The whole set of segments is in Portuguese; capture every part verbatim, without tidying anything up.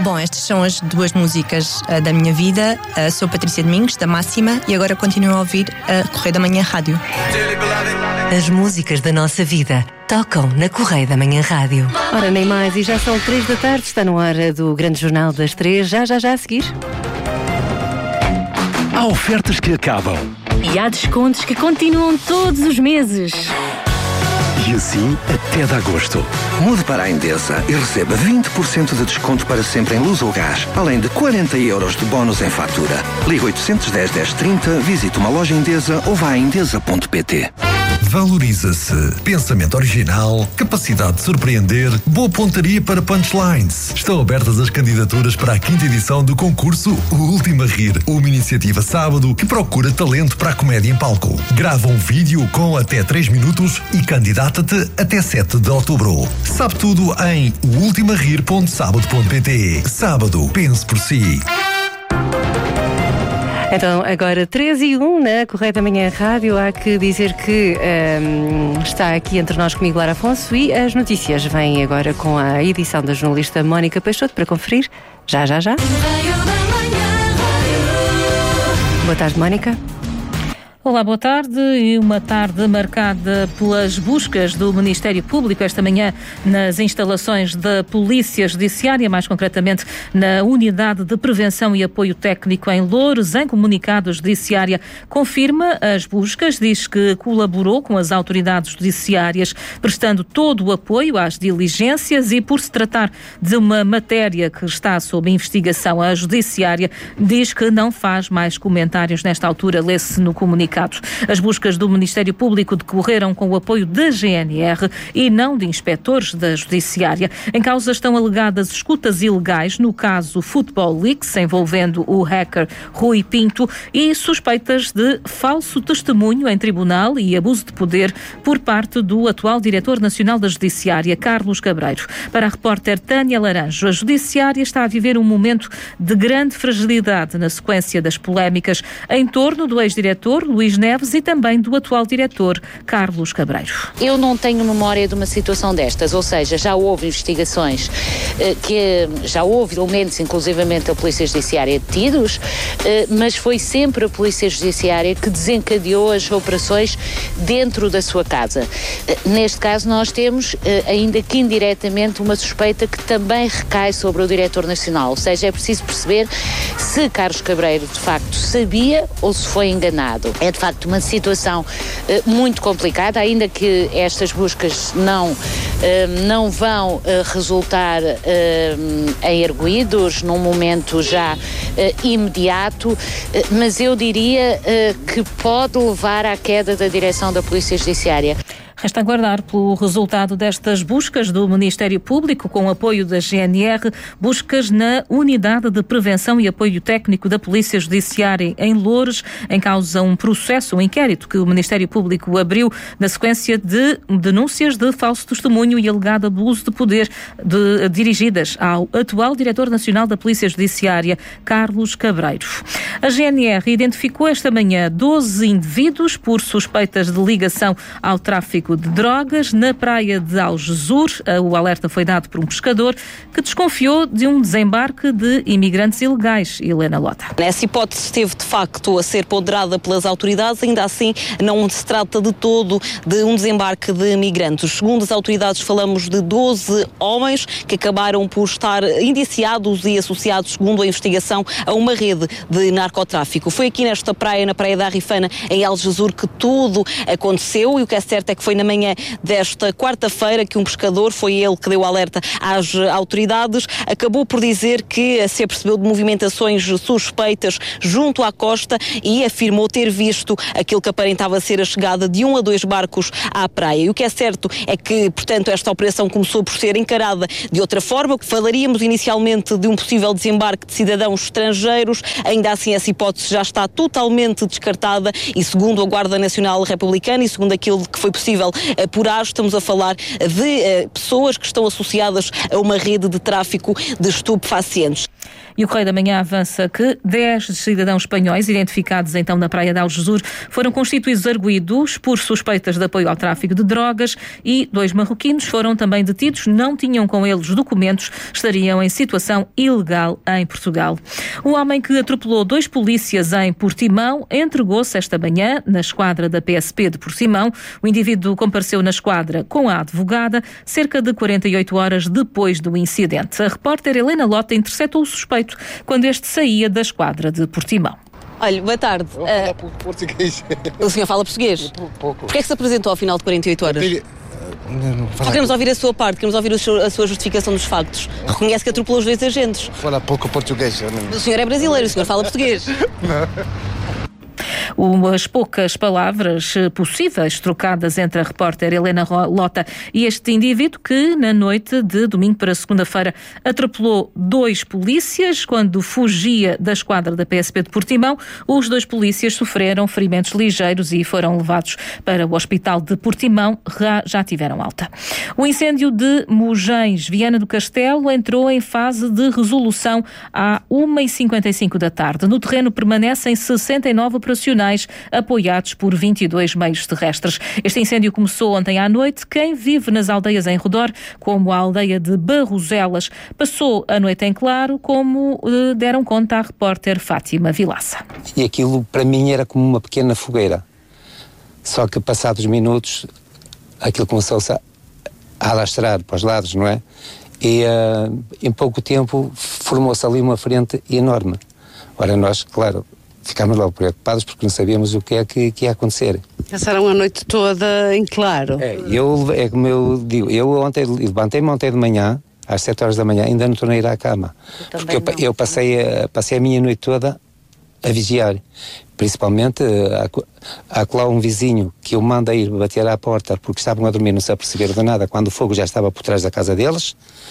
Bom, estas são as duas músicas uh, da minha vida. Uh, sou Patrícia Domingos, da Máxima, e agora continuo a ouvir a Correio da Manhã Rádio. As músicas da nossa vida tocam na Correio da Manhã Rádio. Ora, nem mais, e já são três da tarde, está no ar do Grande Jornal das Três, já, já, já a seguir. Há ofertas que acabam. E há descontos que continuam todos os meses. E assim até de agosto. Mude para a Endesa e receba vinte por cento de desconto para sempre em luz ou gás, além de quarenta euros de bónus em fatura. Ligue oitocentos e dez, dez trinta, visite uma loja Endesa ou vá a endesa ponto pt. Valoriza-se. Pensamento original, capacidade de surpreender, boa pontaria para punchlines. Estão abertas as candidaturas para a quinta edição do concurso O Último a Rir, uma iniciativa sábado que procura talento para a comédia em palco. Grava um vídeo com até três minutos e candidata-te até sete de outubro. Sabe tudo em o último a rir ponto sábado ponto pt. Sábado, pense por si. Então, agora três e um na Correio da Manhã Rádio. Há que dizer que um, está aqui entre nós comigo Lara Afonso e as notícias vêm agora com a edição da jornalista Mónica Peixoto para conferir. Já, já, já. Boa tarde, Mónica. Olá, boa tarde. E uma tarde marcada pelas buscas do Ministério Público esta manhã nas instalações da Polícia Judiciária, mais concretamente na Unidade de Prevenção e Apoio Técnico em Loures. Em comunicado, a Judiciária confirma as buscas, diz que colaborou com as autoridades judiciárias, prestando todo o apoio às diligências e, por se tratar de uma matéria que está sob investigação, a Judiciária diz que não faz mais comentários nesta altura, lê-se no comunicado. As buscas do Ministério Público decorreram com o apoio da G N R e não de inspectores da Judiciária. Em causa estão alegadas escutas ilegais no caso Football Leaks, envolvendo o hacker Rui Pinto, e suspeitas de falso testemunho em tribunal e abuso de poder por parte do atual Diretor Nacional da Judiciária, Carlos Cabreiro. Para a repórter Tânia Laranjo, a Judiciária está a viver um momento de grande fragilidade na sequência das polémicas em torno do ex-diretor Luís Neves e também do atual diretor Carlos Cabreiro. Eu não tenho memória de uma situação destas, ou seja, já houve investigações, que já houve elementos, inclusivamente a Polícia Judiciária detidos, mas foi sempre a Polícia Judiciária que desencadeou as operações dentro da sua casa. Neste caso nós temos, ainda que indiretamente, uma suspeita que também recai sobre o Diretor Nacional, ou seja, é preciso perceber se Carlos Cabreiro de facto sabia ou se foi enganado. É de facto uma situação uh, muito complicada, ainda que estas buscas não, uh, não vão uh, resultar uh, em arguidos num momento já uh, imediato, uh, mas eu diria uh, que pode levar à queda da direção da Polícia Judiciária. Resta aguardar pelo resultado destas buscas do Ministério Público com apoio da G N R, buscas na Unidade de Prevenção e Apoio Técnico da Polícia Judiciária em Loures, em causa um processo, um inquérito que o Ministério Público abriu na sequência de denúncias de falso testemunho e alegado abuso de poder de, dirigidas ao atual Diretor Nacional da Polícia Judiciária, Carlos Cabreiro. A G N R identificou esta manhã doze indivíduos por suspeitas de ligação ao tráfico de drogas na praia de Algesur. O alerta foi dado por um pescador que desconfiou de um desembarque de imigrantes ilegais. Helena Lota. Essa hipótese esteve de facto a ser ponderada pelas autoridades, ainda assim não se trata de todo de um desembarque de imigrantes. Segundo as autoridades, falamos de doze homens que acabaram por estar indiciados e associados, segundo a investigação, a uma rede de narcotráfico. Foi aqui nesta praia, na praia da Arrifana, em Algesur, que tudo aconteceu, e o que é certo é que foi na manhã desta quarta-feira que um pescador, foi ele que deu o alerta às autoridades, acabou por dizer que se apercebeu de movimentações suspeitas junto à costa e afirmou ter visto aquilo que aparentava ser a chegada de um a dois barcos à praia. E o que é certo é que, portanto, esta operação começou por ser encarada de outra forma. Falaríamos inicialmente de um possível desembarque de cidadãos estrangeiros, ainda assim essa hipótese já está totalmente descartada e, segundo a Guarda Nacional Republicana e segundo aquilo que foi possível apurar. Estamos a falar de uh, pessoas que estão associadas a uma rede de tráfico de estupefacientes. E o Correio da Manhã avança que dez cidadãos espanhóis, identificados então na praia de Algesur, foram constituídos arguidos por suspeitas de apoio ao tráfico de drogas e dois marroquinos foram também detidos, não tinham com eles documentos, estariam em situação ilegal em Portugal. O homem que atropelou dois polícias em Portimão entregou-se esta manhã na esquadra da P S P de Portimão. O indivíduo compareceu na esquadra com a advogada cerca de quarenta e oito horas depois do incidente. A repórter Helena Lota interceptou o suspeito quando este saía da esquadra de Portimão. Olha, boa tarde. Eu falo uh, português. O senhor fala português? Pouco. Porquê é que se apresentou ao final de quarenta e oito horas? Tenho... Não, Só queremos ouvir a sua parte, queremos ouvir a sua justificação dos factos. Reconhece que atropelou os dois agentes. Fala pouco português. O senhor é brasileiro, o senhor fala português. Não. Umas poucas palavras possíveis trocadas entre a repórter Helena Lota e este indivíduo que, na noite de domingo para segunda-feira, atropelou dois polícias quando fugia da esquadra da P S P de Portimão. Os dois polícias sofreram ferimentos ligeiros e foram levados para o hospital de Portimão, já tiveram alta. O incêndio de Mugens, Viana do Castelo, entrou em fase de resolução à uma e cinquenta e cinco da tarde. No terreno permanecem sessenta e nove operacionais apoiados por vinte e dois meios terrestres. Este incêndio começou ontem à noite. Quem vive nas aldeias em redor, como a aldeia de Barroselas, passou a noite em claro, como eh, deram conta à repórter Fátima Vilaça. E aquilo para mim era como uma pequena fogueira. Só que passados minutos aquilo começou-se a alastrar para os lados, não é? E uh, em pouco tempo formou-se ali uma frente enorme. Ora, nós, claro, ficámos logo preocupados porque não sabíamos o que é que, que ia acontecer. Passaram a noite toda em claro. É, eu, é como eu digo, eu ontem levantei-me ontem de manhã, às sete horas da manhã, ainda não tornei a ir à cama. Eu porque eu, eu passei, a, passei a minha noite toda a vigiar. Principalmente, há, há lá um vizinho que eu mandei ir bater à porta porque estavam a dormir, não se aperceberam de nada, quando o fogo já estava por trás da casa deles.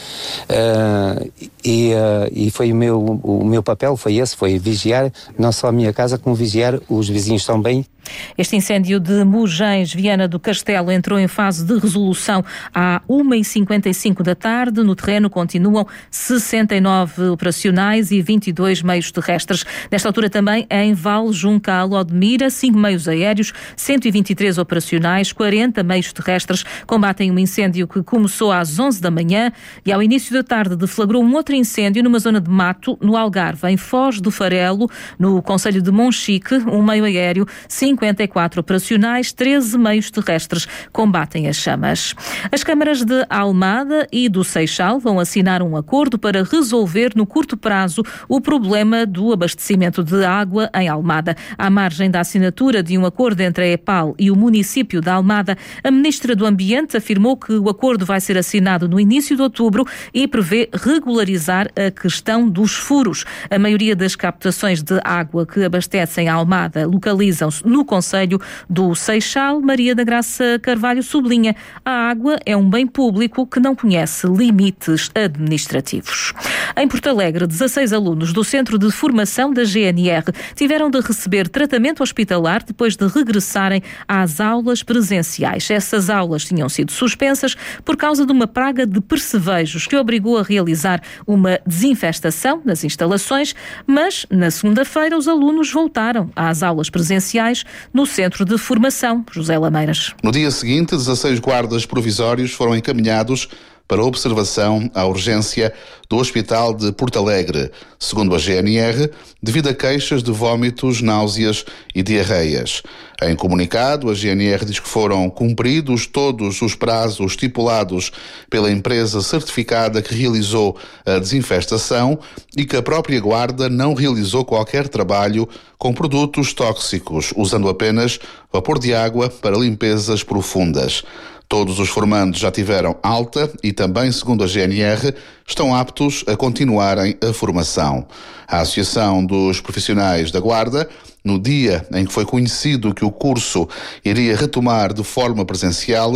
Uh, e, uh, e foi o meu, o meu papel, foi esse, foi vigiar não só a minha casa, como vigiar os vizinhos também. Este incêndio de Mugens, Viana do Castelo, entrou em fase de resolução à uma e cinquenta e cinco da tarde. No terreno continuam sessenta e nove operacionais e vinte e dois meios terrestres. Nesta altura também em Val Junca, a Lodmira, cinco meios aéreos, cento e vinte e três operacionais, quarenta meios terrestres combatem um incêndio que começou às onze da manhã e ao início da tarde deflagrou um outro incêndio numa zona de mato no Algarve, em Foz do Farelo, no concelho de Monchique, um meio aéreo, cinquenta e quatro operacionais, treze meios terrestres combatem as chamas. As câmaras de Almada e do Seixal vão assinar um acordo para resolver no curto prazo o problema do abastecimento de água em Almada. À margem da assinatura de um acordo entre a EPAL e o município de Almada, a Ministra do Ambiente afirmou que o acordo vai ser assinado no início de outubro e prevê regularizar a questão dos furos. A maioria das captações de água que abastecem a Almada localizam-se no concelho do Seixal. Maria da Graça Carvalho sublinha: a água é um bem público que não conhece limites administrativos. Em Porto Alegre, dezasseis alunos do Centro de Formação da G N R tiveram de receber tratamento hospitalar depois de regressarem às aulas presenciais. Essas aulas tinham sido suspensas por causa de uma praga de percevejos que obrigou a realizar uma desinfestação nas instalações, mas na segunda-feira os alunos voltaram às aulas presenciais no Centro de Formação. José Lameiras. No dia seguinte, dezasseis guardas provisórios foram encaminhados para observação à urgência do Hospital de Porto Alegre, segundo a G N R, devido a queixas de vômitos, náuseas e diarreias. Em comunicado, a G N R diz que foram cumpridos todos os prazos estipulados pela empresa certificada que realizou a desinfestação e que a própria guarda não realizou qualquer trabalho com produtos tóxicos, usando apenas vapor de água para limpezas profundas. Todos os formandos já tiveram alta e também, segundo a G N R, estão aptos a continuarem a formação. A Associação dos Profissionais da Guarda, no dia em que foi conhecido que o curso iria retomar de forma presencial,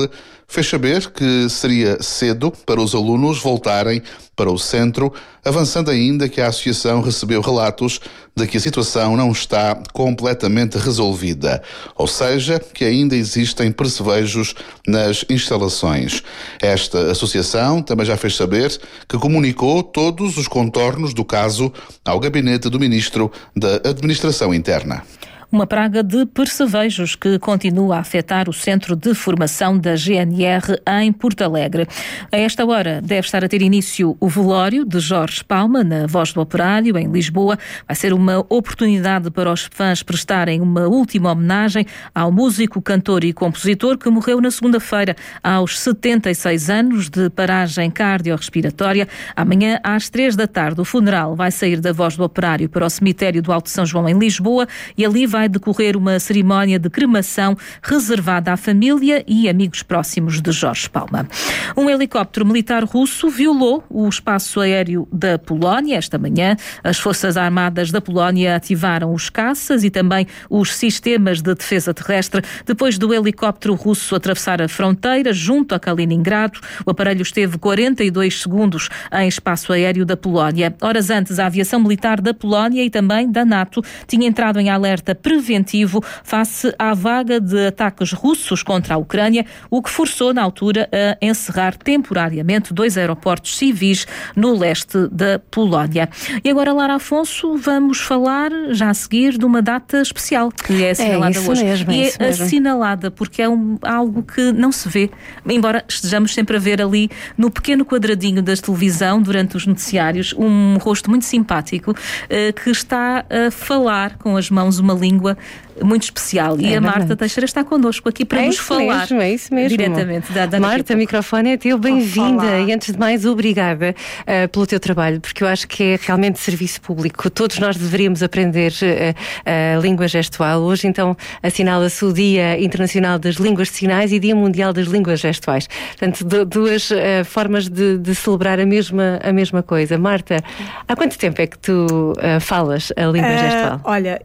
fez saber que seria cedo para os alunos voltarem para o centro, avançando ainda que a associação recebeu relatos de que a situação não está completamente resolvida, ou seja, que ainda existem percevejos nas instalações. Esta associação também já fez saber que comunicou todos os contornos do caso ao gabinete do Ministro da Administração Interna. Uma praga de percevejos que continua a afetar o Centro de Formação da G N R em Porto Alegre. A esta hora deve estar a ter início o velório de Jorge Palma, na Voz do Operário, em Lisboa. Vai ser uma oportunidade para os fãs prestarem uma última homenagem ao músico, cantor e compositor que morreu na segunda-feira, aos setenta e seis anos, de paragem cardiorrespiratória. Amanhã, às três da tarde, o funeral vai sair da Voz do Operário para o cemitério do Alto São João, em Lisboa, e ali vai vai decorrer uma cerimónia de cremação reservada à família e amigos próximos de Jorge Palma. Um helicóptero militar russo violou o espaço aéreo da Polónia esta manhã. As Forças Armadas da Polónia ativaram os caças e também os sistemas de defesa terrestre depois do helicóptero russo atravessar a fronteira junto a Kaliningrado. O aparelho esteve quarenta e dois segundos em espaço aéreo da Polónia. Horas antes, a aviação militar da Polónia e também da NATO tinha entrado em alerta preventivo face à vaga de ataques russos contra a Ucrânia, o que forçou, na altura, a encerrar temporariamente dois aeroportos civis no leste da Polónia. E agora, Lara Afonso, vamos falar já a seguir de uma data especial que é assinalada é isso hoje. Mesmo, e é, é isso mesmo. assinalada porque é um, algo que não se vê, embora estejamos sempre a ver ali no pequeno quadradinho da televisão, durante os noticiários, um rosto muito simpático eh, que está a falar com as mãos uma língua muito especial. E é a Marta verdade. Teixeira está connosco aqui para é nos falar mesmo, é isso mesmo. diretamente da, da Marta, o microfone é teu, bem-vinda e antes de mais obrigada uh, pelo teu trabalho, porque eu acho que é realmente serviço público. Todos nós deveríamos aprender uh, a língua gestual. Hoje então assinala-se o Dia Internacional das Línguas de Sinais e Dia Mundial das Línguas Gestuais. Portanto, do, duas uh, formas de, de celebrar a mesma, a mesma coisa. Marta, há quanto tempo é que tu uh, falas a língua uh, gestual? Olha,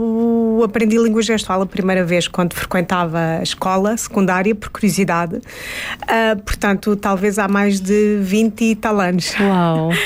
eu aprendi língua gestual a primeira vez quando frequentava a escola secundária, por curiosidade. Uh, portanto, talvez há mais de vinte e tal anos. Uau! uh,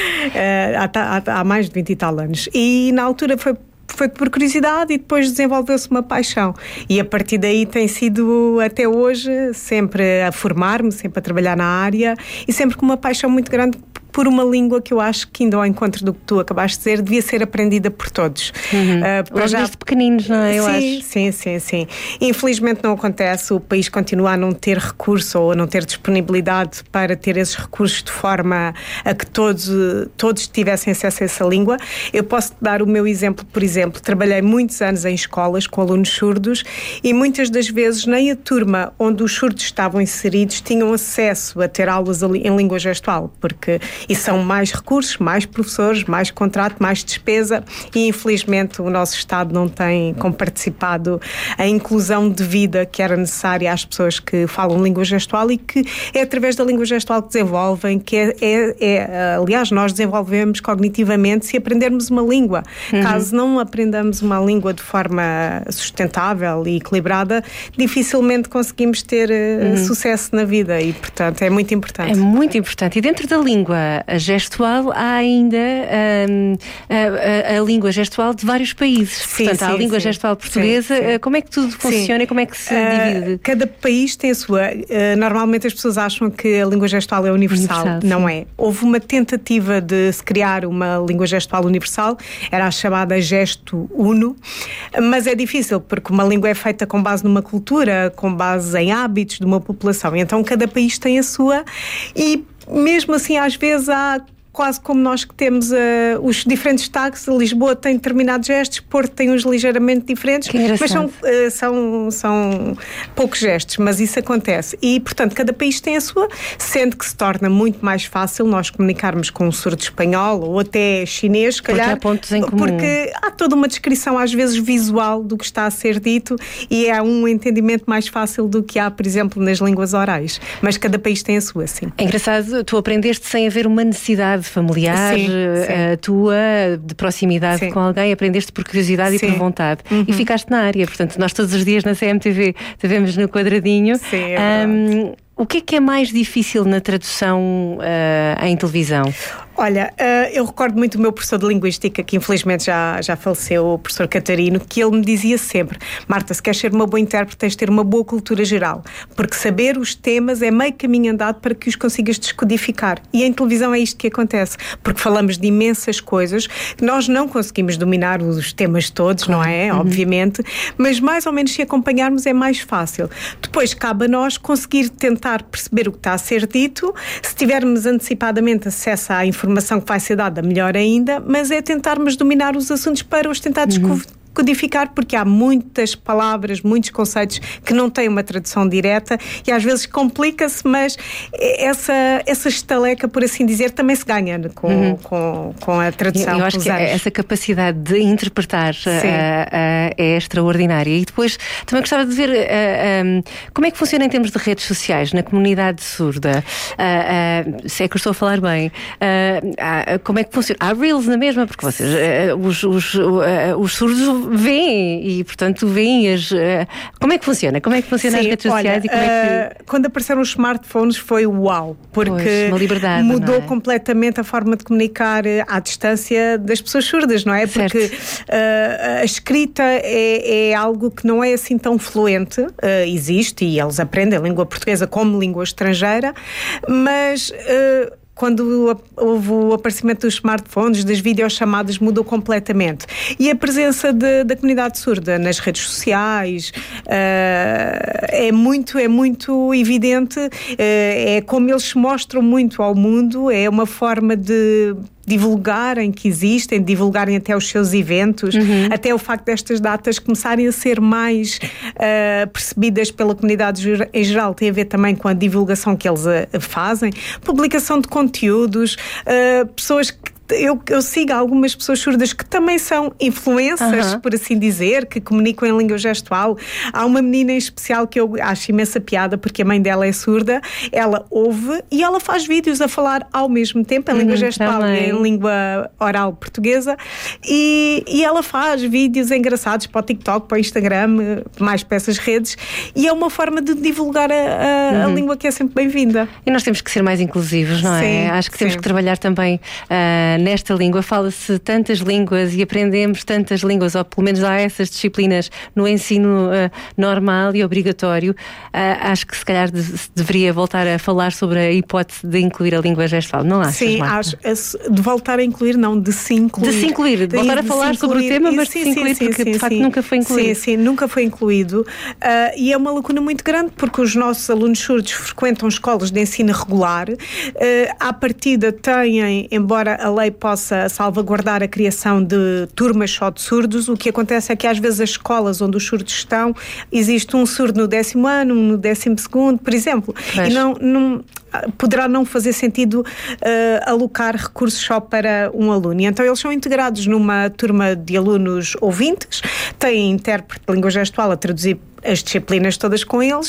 há, há, há mais de vinte e tal anos. E na altura foi Foi por curiosidade e depois desenvolveu-se uma paixão. E a partir daí tem sido, até hoje, sempre a formar-me, sempre a trabalhar na área e sempre com uma paixão muito grande por uma língua que eu acho que, indo ao encontro do que tu acabaste de dizer, devia ser aprendida por todos. Uhum. Uh, Logo já... desde pequeninos, não é? Eu sim, acho. sim, sim, sim. Infelizmente não acontece, o país continua a não ter recurso ou a não ter disponibilidade para ter esses recursos de forma a que todos, todos tivessem acesso a essa língua. Eu posso te dar o meu exemplo, por exemplo, trabalhei muitos anos em escolas com alunos surdos e muitas das vezes nem a turma onde os surdos estavam inseridos tinham acesso a ter aulas em língua gestual, porque e são mais recursos, mais professores, mais contrato, mais despesa e infelizmente o nosso Estado não tem comparticipado a inclusão devida que era necessária às pessoas que falam língua gestual e que é através da língua gestual que desenvolvem, que é, é, é aliás, nós desenvolvemos cognitivamente se aprendermos uma língua. Uhum. Caso não aprendamos uma língua de forma sustentável e equilibrada, dificilmente conseguimos ter uhum. sucesso na vida e, portanto, é muito importante. É muito importante. E dentro da língua gestual há ainda um, a, a, a língua gestual de vários países. Sim, Portanto, sim, há a língua sim. gestual portuguesa. Sim, sim. Como é que tudo funciona e como é que se uh, divide? Cada país tem a sua. Uh, normalmente as pessoas acham que a língua gestual é universal. universal Não sim. é. Houve uma tentativa de se criar uma língua gestual universal, era a chamada Gesto Uno, mas é difícil porque uma língua é feita com base numa cultura, com base em hábitos de uma população. Então cada país tem a sua e mesmo assim, às vezes há quase como nós que temos uh, os diferentes sotaques. Lisboa tem determinados gestos, Porto tem uns ligeiramente diferentes, mas são, uh, são, são poucos gestos, mas isso acontece. E, portanto, cada país tem a sua, sendo que se torna muito mais fácil nós comunicarmos com um surdo espanhol ou até chinês, se calhar. Porque há pontos em comum. Porque há toda uma descrição, às vezes, visual do que está a ser dito e é um entendimento mais fácil do que há, por exemplo, nas línguas orais. Mas cada país tem a sua, sim. É engraçado, tu aprendeste sem haver uma necessidade familiar, sim, sim. a tua, de proximidade sim. com alguém, aprendeste por curiosidade sim. e por vontade. Uhum. E ficaste na área. Portanto, nós todos os dias na C M T V te vemos no quadradinho. Sim, é um, o que é que é mais difícil na tradução uh, em televisão? Olha, uh, eu recordo muito o meu professor de Linguística, que infelizmente já, já faleceu, o professor Catarino, que ele me dizia sempre: Marta, se queres ser uma boa intérprete, tens de ter uma boa cultura geral, porque saber os temas é meio caminho andado para que os consigas descodificar. E em televisão é isto que acontece, porque falamos de imensas coisas, que nós não conseguimos dominar os temas todos, não é? Uhum. Obviamente, mas mais ou menos se acompanharmos é mais fácil. Depois cabe a nós conseguir tentar perceber o que está a ser dito, se tivermos antecipadamente acesso à informação informação que vai ser dada, melhor ainda, mas é tentarmos dominar os assuntos para os tentar descobrir. Uhum. Codificar, porque há muitas palavras, muitos conceitos que não têm uma tradução direta e às vezes complica-se, mas essa, essa estaleca, por assim dizer, também se ganha com, uhum. com, com a tradução. Eu, eu acho que anos. essa capacidade de interpretar uh, uh, é extraordinária. E depois também gostava de ver uh, um, como é que funciona em termos de redes sociais na comunidade surda. Uh, uh, se é que eu estou a falar bem. Uh, uh, como é que funciona? Há Reels na mesma, porque vocês, uh, os, os, uh, os surdos veem e, portanto, veem as... Uh, como é que funciona? Como é que funciona Sim, as redes sociais? Olha, e como é que... uh, quando apareceram os smartphones foi uau, porque pois, uma liberdade, mudou não é? completamente a forma de comunicar à distância das pessoas surdas, não é? Certo. Porque uh, a escrita é, é algo que não é assim tão fluente, uh, existe e eles aprendem a língua portuguesa como língua estrangeira, mas... Uh, quando houve o aparecimento dos smartphones, das videochamadas, mudou completamente. E a presença de, da comunidade surda nas redes sociais uh, é, muito, é muito evidente, uh, é como eles se mostram muito ao mundo, é uma forma de divulgarem que existem, divulgarem até os seus eventos, uhum. até o facto destas datas começarem a ser mais uh, percebidas pela comunidade em geral, tem a ver também com a divulgação que eles uh, fazem, publicação de conteúdos, uh, pessoas que Eu, eu sigo algumas pessoas surdas que também são influencers, uh-huh. por assim dizer, que comunicam em língua gestual. Há uma menina em especial que eu acho imensa piada, porque a mãe dela é surda, ela ouve e ela faz vídeos a falar ao mesmo tempo, em língua uhum, gestual também. E em língua oral portuguesa, e, e ela faz vídeos engraçados para o TikTok, para o Instagram, mais para essas redes, e é uma forma de divulgar a, a, uhum. a língua que é sempre bem-vinda. E nós temos que ser mais inclusivos, não é? Sim, acho que temos sim. que trabalhar também uh, nesta língua. Fala-se tantas línguas e aprendemos tantas línguas, ou pelo menos há essas disciplinas no ensino uh, normal e obrigatório. Uh, acho que se calhar de, se deveria voltar a falar sobre a hipótese de incluir a língua gestual, não achas, Sim, Marta? acho, de voltar a incluir, não, de se incluir. De se incluir, de voltar a falar sobre o tema, mas sim, de se incluir, sim, porque sim, de facto sim. nunca foi incluído. Sim, sim, nunca foi incluído. Uh, e é uma lacuna muito grande, porque os nossos alunos surdos frequentam escolas de ensino regular. Uh, à partida têm, embora a lei possa salvaguardar a criação de turmas só de surdos, o que acontece é que às vezes as escolas onde os surdos estão, existe um surdo no décimo ano, um no décimo segundo, por exemplo, Mas... e não, não poderá não fazer sentido uh, alocar recursos só para um aluno. E então eles são integrados numa turma de alunos ouvintes, têm intérprete de língua gestual a traduzir as disciplinas todas com eles,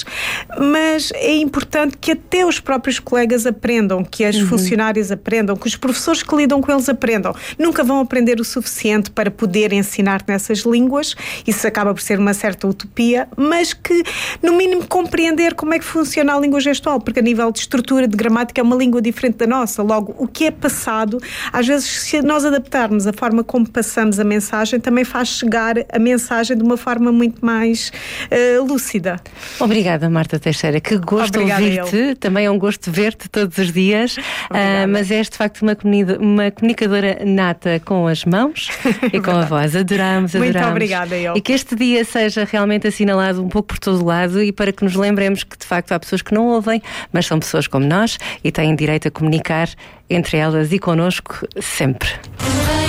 mas é importante que até os próprios colegas aprendam, que as uhum. funcionárias aprendam, que os professores que lidam com eles aprendam. Nunca vão aprender o suficiente para poder ensinar nessas línguas, isso acaba por ser uma certa utopia, mas que, no mínimo, compreender como é que funciona a língua gestual, porque a nível de estrutura, de gramática, é uma língua diferente da nossa. Logo, o que é passado, às vezes, se nós adaptarmos a forma como passamos a mensagem, também faz chegar a mensagem de uma forma muito mais uh, lúcida. Obrigada, Marta Teixeira. Que gosto Obrigada ouvir-te. Também é um gosto ver-te todos os dias. Uh, mas és de facto uma, uma comunicadora nata com as mãos e com a voz. Adoramos, adoramos. Muito obrigada, eu. E que este dia seja realmente assinalado um pouco por todo lado e para que nos lembremos que de facto há pessoas que não ouvem, mas são pessoas como nós e têm direito a comunicar entre elas e connosco sempre.